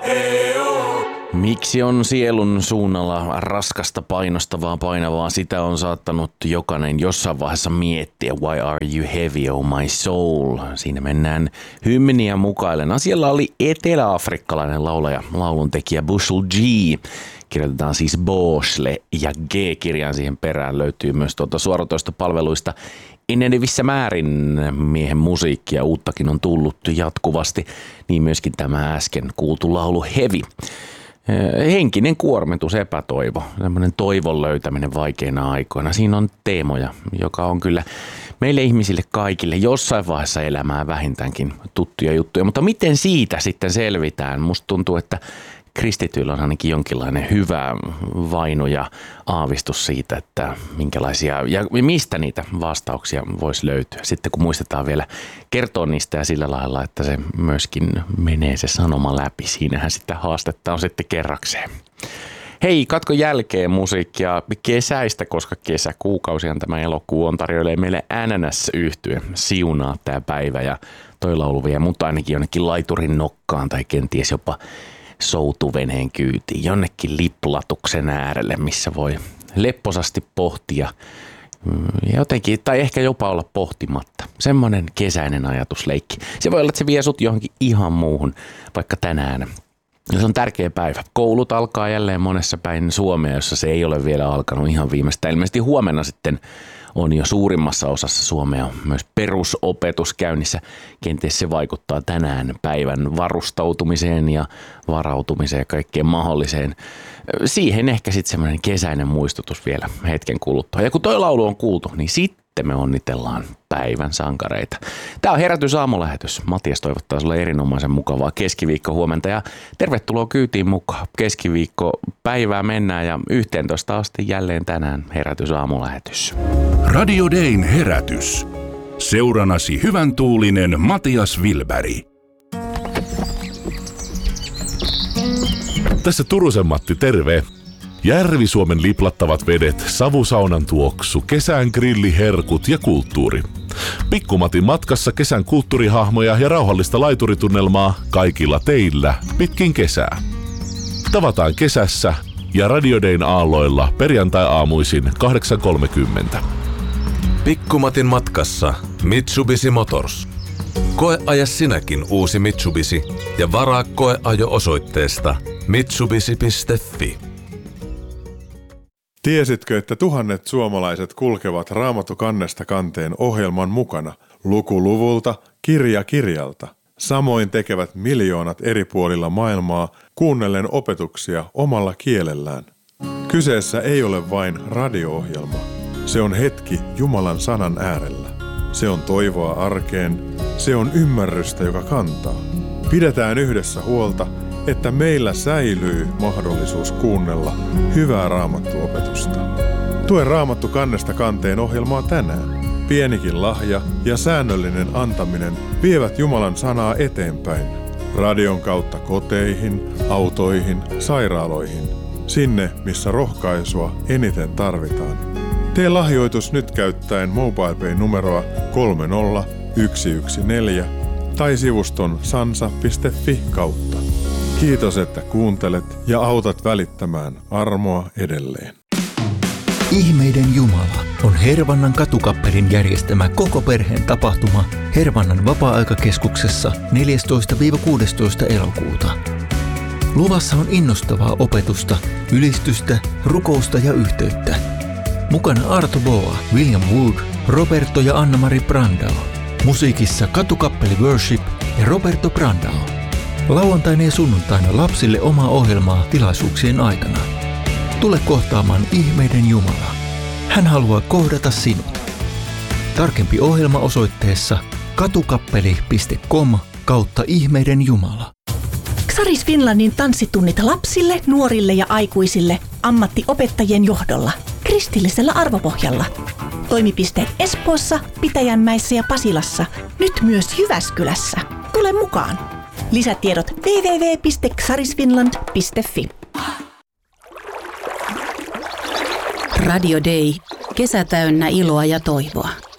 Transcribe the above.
Miksi on sielun suunnalla raskasta, painostavaa, painavaa? Sitä on saattanut jokainen jossain vaiheessa miettiä. Why are you heavy, oh my soul? Siinä mennään hymniä mukaillen. Asialla oli etelä-afrikkalainen laulaja, lauluntekijä Bushel G. Kirjoitetaan siis Boshle ja G-kirjaan siihen perään löytyy myös suoratoistopalveluista. Enenevissä määrin miehen musiikkia uuttakin on tullut jatkuvasti, niin myöskin tämä äsken kuultu laulu Heavy. Henkinen kuormitus, epätoivo, tämmöinen toivon löytäminen vaikeina aikoina. Siinä on teemoja, joka on kyllä meille ihmisille kaikille jossain vaiheessa elämää vähintäänkin tuttuja juttuja. Mutta miten siitä sitten selvitään? Musta tuntuu, että kristityillä on ainakin jonkinlainen hyvä vaino ja aavistus siitä, että minkälaisia ja mistä niitä vastauksia voisi löytyä. Sitten kun muistetaan vielä kertoa niistä ja sillä lailla, että se myöskin menee se sanoma läpi. Siinähän sitten haastetta on sitten kerrakseen. Hei, katkon jälkeen musiikkia kesäistä, koska kesäkuukausihan tämä elokuu on tarjoilee meille NNS-yhtye. Siunaa tämä päivä ja toi laulu vie mut ainakin jonnekin laiturin nokkaan tai kenties jopa soutuveneen kyytiin jonnekin liplatuksen äärelle, missä voi lepposasti pohtia jotenkin, tai ehkä jopa olla pohtimatta. Semmoinen kesäinen ajatusleikki. Se voi olla, että se vie sut johonkin ihan muuhun, vaikka tänään. Se on tärkeä päivä. Koulut alkaa jälleen monessa päin Suomea, jossa se ei ole vielä alkanut ihan viimeistä. Ilmeisesti huomenna sitten on jo suurimmassa osassa Suomea myös perusopetus käynnissä. Kenties se vaikuttaa tänään päivän varustautumiseen ja varautumiseen ja kaikkeen mahdolliseen. Siihen ehkä sitten semmoinen kesäinen muistutus vielä hetken kuluttua. Ja kun toi laulu on kuultu, niin sitten me onnitellaan päivän sankareita. Tämä on Herätys aamulähetys. Matias toivottaa sulle erinomaisen mukavaa keskiviikko huomenta ja tervetuloa kyytiin mukaan. Keskiviikko päivää mennään ja 11 asti jälleen tänään Herätys aamulähetys. Radio Dayn herätys. Seuranasi hyvän tuulinen Matias Wilberg. Tässä Turusen Matti, terve. Järvi-Suomen liplattavat vedet, savusaunan tuoksu, kesän grilliherkut ja kulttuuri. Pikkumatin matkassa kesän kulttuurihahmoja ja rauhallista laituritunnelmaa kaikilla teillä pitkin kesää. Tavataan kesässä ja Radio Dayn aalloilla perjantai-aamuisin 8.30. Pikkumatin matkassa Mitsubishi Motors. Koeaja sinäkin uusi Mitsubishi ja varaa koeajo osoitteesta mitsubishi.fi. Tiesitkö, että tuhannet suomalaiset kulkevat Raamattu kannesta kanteen ohjelman mukana, luku luvulta, kirja kirjalta? Samoin tekevät miljoonat eri puolilla maailmaa kuunnellen opetuksia omalla kielellään. Kyseessä ei ole vain radio-ohjelma. Se on hetki Jumalan sanan äärellä. Se on toivoa arkeen. Se on ymmärrystä, joka kantaa. Pidetään yhdessä huolta, että meillä säilyy mahdollisuus kuunnella hyvää raamattuopetusta. Tue Raamattu kannesta kanteen ohjelmaa tänään. Pienikin lahja ja säännöllinen antaminen vievät Jumalan sanaa eteenpäin. Radion kautta koteihin, autoihin, sairaaloihin. Sinne, missä rohkaisua eniten tarvitaan. Tee lahjoitus nyt käyttäen MobilePay-numeroa 30114 tai sivuston sansa.fi kautta. Kiitos, että kuuntelet ja autat välittämään armoa edelleen. Ihmeiden Jumala on Hervannan katukappelin järjestämä koko perheen tapahtuma Hervannan vapaa-aikakeskuksessa 14-16 elokuuta. Luvassa on innostavaa opetusta, ylistystä, rukousta ja yhteyttä. Mukana Arto Boa, William Wood, Roberto ja Anna-Mari Brandao. Musiikissa katukappeli Worship ja Roberto Brandao. Lauantaina ja sunnuntaina lapsille omaa ohjelmaa tilaisuuksien aikana. Tule kohtaamaan ihmeiden Jumala. Hän haluaa kohdata sinut. Tarkempi ohjelma osoitteessa katukappeli.com/ihmeiden Jumala. Xaris Finlandin tanssitunnit lapsille, nuorille ja aikuisille ammattiopettajien johdolla. Kristillisellä arvopohjalla. Toimipisteet Espoossa, Pitäjänmäessä ja Pasilassa. Nyt myös Jyväskylässä. Tule mukaan. Lisätiedot www.xarisfinland.fi. Radio Day. Kesä täynnä iloa ja toivoa.